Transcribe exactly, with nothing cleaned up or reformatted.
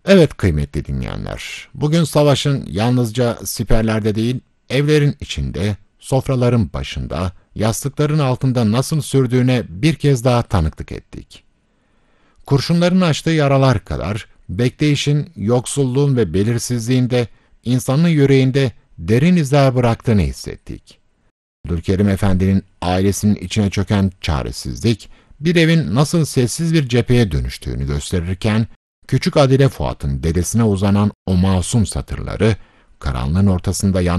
Evet kıymetli dinleyenler, bugün savaşın yalnızca siperlerde değil, evlerin içinde, sofraların başında, yastıkların altında nasıl sürdüğüne bir kez daha tanıklık ettik. Kurşunların açtığı yaralar kadar, bekleyişin, yoksulluğun ve belirsizliğinde, insanın yüreğinde derin izler bıraktığını hissettik. Abdülkerim Efendi'nin ailesinin içine çöken çaresizlik, bir evin nasıl sessiz bir cepheye dönüştüğünü gösterirken, küçük Adile Fuat'ın dedesine uzanan o masum satırları, karanlığın ortasında yan